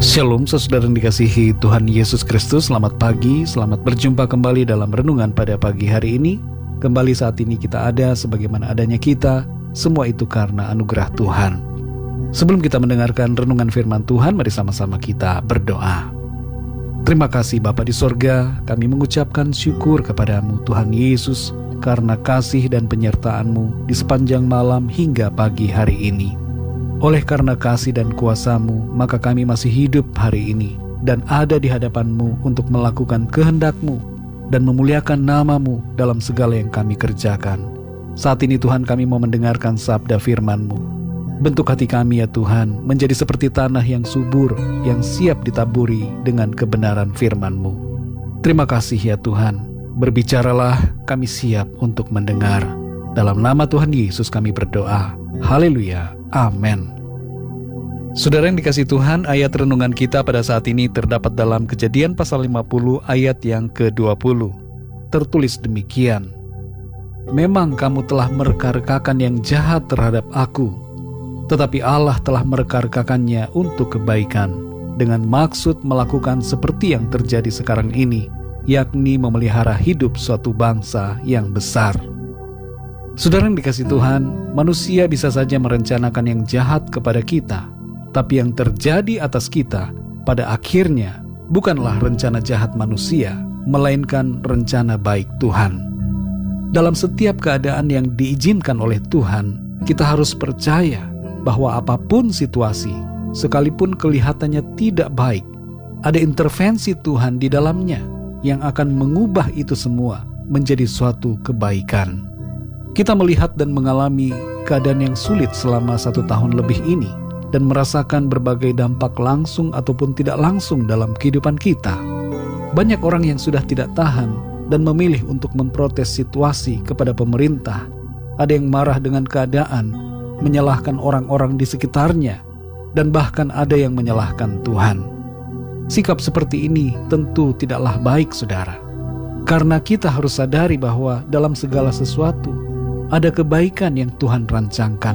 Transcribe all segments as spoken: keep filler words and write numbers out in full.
Shalom saudara yang dikasihi Tuhan Yesus Kristus. Selamat pagi, selamat berjumpa kembali dalam renungan pada pagi hari ini. Kembali saat ini kita ada sebagaimana adanya kita, semua itu karena anugerah Tuhan. Sebelum kita mendengarkan renungan firman Tuhan, mari sama-sama kita berdoa. Terima kasih Bapa di sorga, kami mengucapkan syukur kepadamu Tuhan Yesus karena kasih dan penyertaan-Mu di sepanjang malam hingga pagi hari ini. Oleh karena kasih dan kuasa-Mu, maka kami masih hidup hari ini dan ada di hadapan-Mu untuk melakukan kehendak-Mu dan memuliakan nama-Mu dalam segala yang kami kerjakan. Saat ini Tuhan, kami mau mendengarkan sabda firman-Mu. Bentuk hati kami ya Tuhan menjadi seperti tanah yang subur, yang siap ditaburi dengan kebenaran firman-Mu. Terima kasih ya Tuhan, berbicaralah, kami siap untuk mendengar. Dalam nama Tuhan Yesus kami berdoa. Haleluya. Amin. Saudara yang dikasihi Tuhan, ayat renungan kita pada saat ini terdapat dalam Kejadian pasal lima puluh ayat yang ke dua puluh. Tertulis demikian, memang kamu telah mereka-rekakan yang jahat terhadap aku, tetapi Allah telah mereka-rekakannya untuk kebaikan, dengan maksud melakukan seperti yang terjadi sekarang ini, yakni memelihara hidup suatu bangsa yang besar. Saudara yang dikasihi Tuhan, manusia bisa saja merencanakan yang jahat kepada kita, tapi yang terjadi atas kita pada akhirnya bukanlah rencana jahat manusia, melainkan rencana baik Tuhan. Dalam setiap keadaan yang diizinkan oleh Tuhan, kita harus percaya bahwa apapun situasi, sekalipun kelihatannya tidak baik, ada intervensi Tuhan di dalamnya yang akan mengubah itu semua menjadi suatu kebaikan. Kita melihat dan mengalami keadaan yang sulit selama satu tahun lebih ini dan merasakan berbagai dampak langsung ataupun tidak langsung dalam kehidupan kita. Banyak orang yang sudah tidak tahan dan memilih untuk memprotes situasi kepada pemerintah. Ada yang marah dengan keadaan, menyalahkan orang-orang di sekitarnya, dan bahkan ada yang menyalahkan Tuhan. Sikap seperti ini tentu tidaklah baik, saudara. Karena kita harus sadari bahwa dalam segala sesuatu ada kebaikan yang Tuhan rancangkan.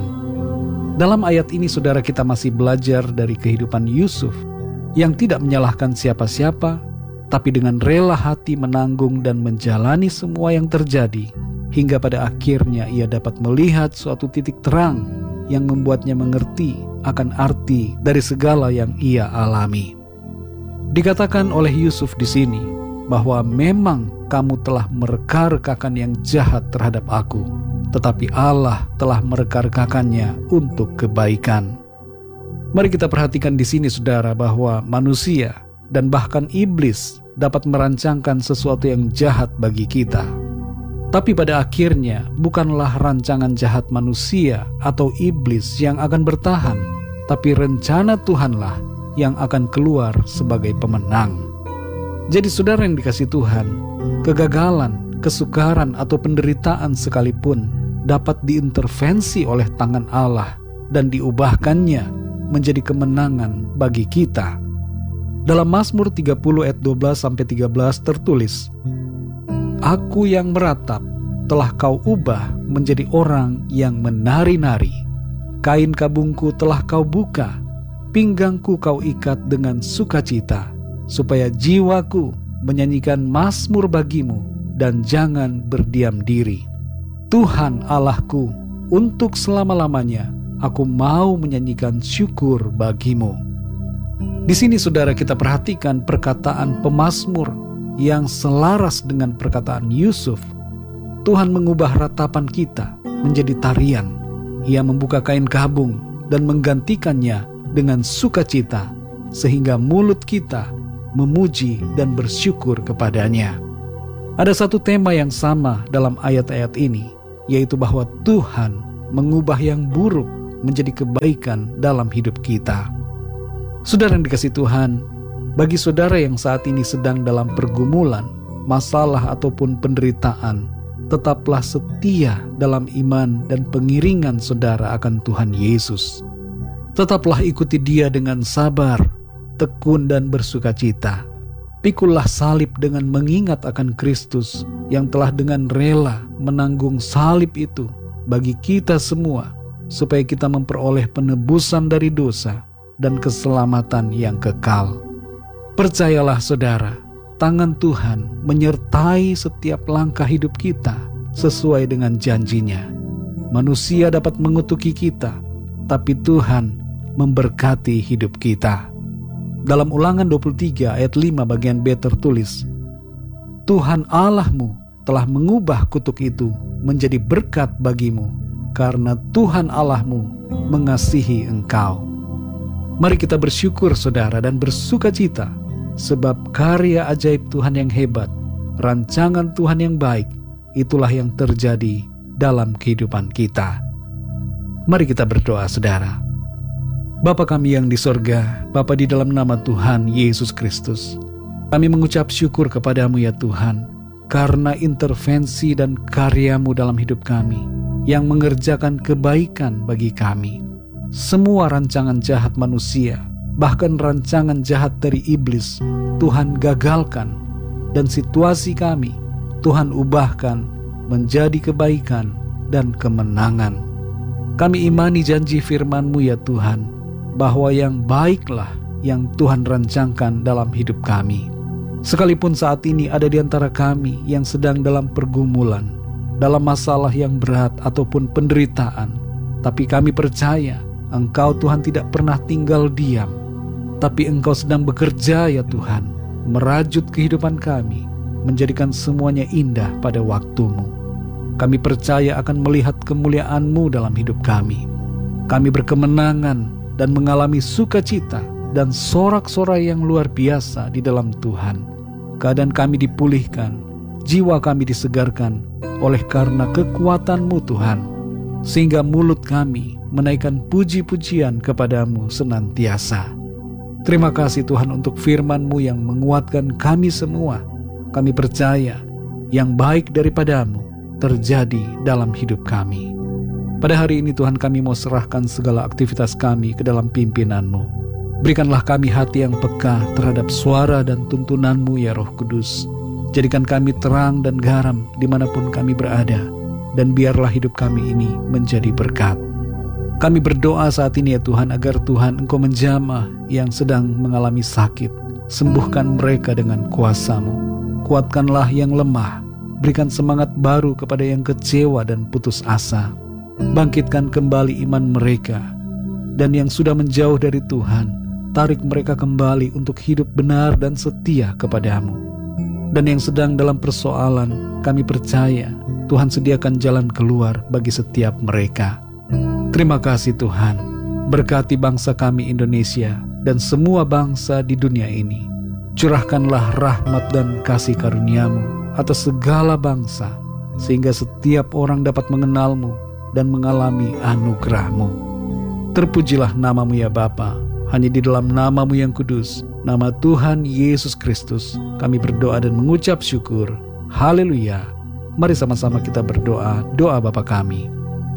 Dalam ayat ini saudara, kita masih belajar dari kehidupan Yusuf yang tidak menyalahkan siapa-siapa, tapi dengan rela hati menanggung dan menjalani semua yang terjadi, hingga pada akhirnya ia dapat melihat suatu titik terang yang membuatnya mengerti akan arti dari segala yang ia alami. Dikatakan oleh Yusuf di sini bahwa memang kamu telah mereka-rekakan yang jahat terhadap aku, tetapi Allah telah mereka-rekakannya untuk kebaikan. Mari kita perhatikan di sini saudara, bahwa manusia dan bahkan iblis dapat merancangkan sesuatu yang jahat bagi kita. Tapi pada akhirnya bukanlah rancangan jahat manusia atau iblis yang akan bertahan, tapi rencana Tuhanlah yang akan keluar sebagai pemenang. Jadi saudara yang dikasihi Tuhan, kegagalan, kesukaran atau penderitaan sekalipun dapat diintervensi oleh tangan Allah dan diubahkannya menjadi kemenangan bagi kita. Dalam Mazmur tiga puluh ayat dua belas sampai tiga belas tertulis, aku yang meratap telah kau ubah menjadi orang yang menari-nari. Kain kabungku telah kau buka, pinggangku kau ikat dengan sukacita, supaya jiwaku menyanyikan mazmur bagimu dan jangan berdiam diri. Tuhan Allahku, untuk selama-lamanya aku mau menyanyikan syukur bagimu. Di sini saudara, kita perhatikan perkataan pemazmur yang selaras dengan perkataan Yusuf. Tuhan mengubah ratapan kita menjadi tarian. Ia membuka kain kabung dan menggantikannya dengan sukacita, sehingga mulut kita memuji dan bersyukur kepadanya. Ada satu tema yang sama dalam ayat-ayat ini, yaitu bahwa Tuhan mengubah yang buruk menjadi kebaikan dalam hidup kita. Saudara yang dikasihi Tuhan, bagi saudara yang saat ini sedang dalam pergumulan, masalah ataupun penderitaan, tetaplah setia dalam iman dan pengiringan saudara akan Tuhan Yesus. Tetaplah ikuti Dia dengan sabar, tekun dan bersukacita. Pikulah salib dengan mengingat akan Kristus yang telah dengan rela menanggung salib itu bagi kita semua, supaya kita memperoleh penebusan dari dosa dan keselamatan yang kekal. Percayalah saudara, tangan Tuhan menyertai setiap langkah hidup kita sesuai dengan janjinya. Manusia dapat mengutuki kita, tapi Tuhan memberkati hidup kita. Dalam Ulangan dua puluh tiga ayat lima bagian B tertulis, Tuhan Allahmu telah mengubah kutuk itu menjadi berkat bagimu, karena Tuhan Allahmu mengasihi engkau. Mari kita bersyukur saudara dan bersukacita, sebab karya ajaib Tuhan yang hebat, rancangan Tuhan yang baik, itulah yang terjadi dalam kehidupan kita. Mari kita berdoa saudara. Bapa kami yang di sorga, Bapa di dalam nama Tuhan Yesus Kristus, kami mengucap syukur kepadamu ya Tuhan, karena intervensi dan karyamu dalam hidup kami, yang mengerjakan kebaikan bagi kami. Semua rancangan jahat manusia, bahkan rancangan jahat dari iblis, Tuhan gagalkan, dan situasi kami Tuhan ubahkan menjadi kebaikan dan kemenangan. Kami imani janji firman-Mu ya Tuhan, bahwa yang baiklah yang Tuhan rancangkan dalam hidup kami. Sekalipun saat ini ada di antara kami yang sedang dalam pergumulan, dalam masalah yang berat ataupun penderitaan, tapi kami percaya Engkau Tuhan tidak pernah tinggal diam, tapi Engkau sedang bekerja ya Tuhan, merajut kehidupan kami, menjadikan semuanya indah pada waktu-Mu. Kami percaya akan melihat kemuliaan-Mu dalam hidup kami. Kami berkemenangan dan mengalami sukacita dan sorak-sorai yang luar biasa di dalam Tuhan. Keadaan kami dipulihkan, jiwa kami disegarkan oleh karena kekuatan-Mu Tuhan, sehingga mulut kami menaikkan puji-pujian kepadamu senantiasa. Terima kasih Tuhan untuk firman-Mu yang menguatkan kami semua. Kami percaya yang baik daripadamu terjadi dalam hidup kami. Pada hari ini Tuhan, kami mau serahkan segala aktivitas kami ke dalam pimpinan-Mu. Berikanlah kami hati yang peka terhadap suara dan tuntunan-Mu ya Roh Kudus. Jadikan kami terang dan garam dimanapun kami berada, dan biarlah hidup kami ini menjadi berkat. Kami berdoa saat ini ya Tuhan, agar Tuhan Engkau menjamah yang sedang mengalami sakit. Sembuhkan mereka dengan kuasa-Mu. Kuatkanlah yang lemah. Berikan semangat baru kepada yang kecewa dan putus asa. Bangkitkan kembali iman mereka. Dan yang sudah menjauh dari Tuhan, tarik mereka kembali untuk hidup benar dan setia kepadamu. Dan yang sedang dalam persoalan, kami percaya Tuhan sediakan jalan keluar bagi setiap mereka. Terima kasih Tuhan. Berkati bangsa kami Indonesia dan semua bangsa di dunia ini. Curahkanlah rahmat dan kasih karunia-Mu atas segala bangsa, sehingga setiap orang dapat mengenal-Mu dan mengalami anugerah-Mu. Terpujilah nama-Mu ya Bapa. Hanya di dalam nama-Mu yang kudus, nama Tuhan Yesus Kristus, kami berdoa dan mengucap syukur. Haleluya. Mari sama-sama kita berdoa, doa Bapa kami.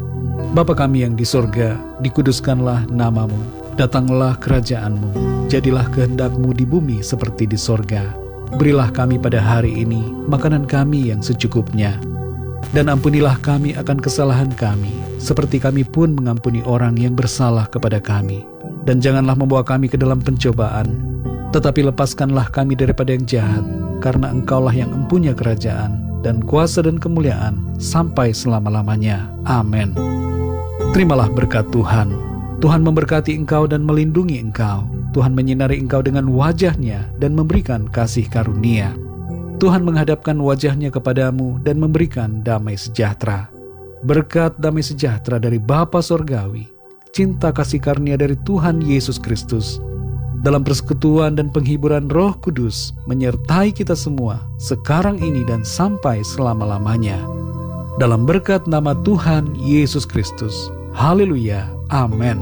Bapa kami yang di sorga, dikuduskanlah nama-Mu. Datanglah kerajaan-Mu. Jadilah kehendak-Mu di bumi seperti di sorga. Berilah kami pada hari ini makanan kami yang secukupnya. Dan ampunilah kami akan kesalahan kami, seperti kami pun mengampuni orang yang bersalah kepada kami. Dan janganlah membawa kami ke dalam pencobaan, tetapi lepaskanlah kami daripada yang jahat, karena Engkaulah yang empunya kerajaan, dan kuasa dan kemuliaan, sampai selama-lamanya. Amin. Terimalah berkat Tuhan. Tuhan memberkati engkau dan melindungi engkau. Tuhan menyinari engkau dengan wajah-Nya dan memberikan kasih karunia. Tuhan menghadapkan wajah-Nya kepadamu dan memberikan damai sejahtera. Berkat damai sejahtera dari Bapa Sorgawi, cinta kasih karunia dari Tuhan Yesus Kristus, dalam persekutuan dan penghiburan Roh Kudus, menyertai kita semua, sekarang ini dan sampai selama-lamanya. Dalam berkat nama Tuhan Yesus Kristus. Haleluya. Amin.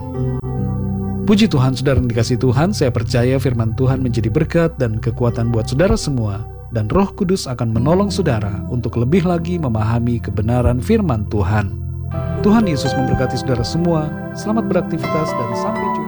Puji Tuhan, saudara yang dikasihi Tuhan, saya percaya firman Tuhan menjadi berkat dan kekuatan buat saudara semua, dan Roh Kudus akan menolong saudara untuk lebih lagi memahami kebenaran firman Tuhan. Tuhan Yesus memberkati saudara semua. Selamat beraktivitas dan sampai jumpa.